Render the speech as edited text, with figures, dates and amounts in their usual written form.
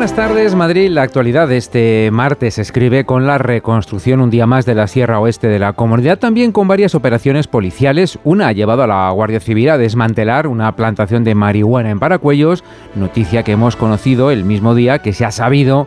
buenas tardes, Madrid. La actualidad de este martes se escribe con la reconstrucción un día más de la Sierra Oeste de la Comunidad, también con varias operaciones policiales. Una ha llevado a la Guardia Civil a desmantelar una plantación de marihuana en Paracuellos, noticia que hemos conocido el mismo día que se ha sabido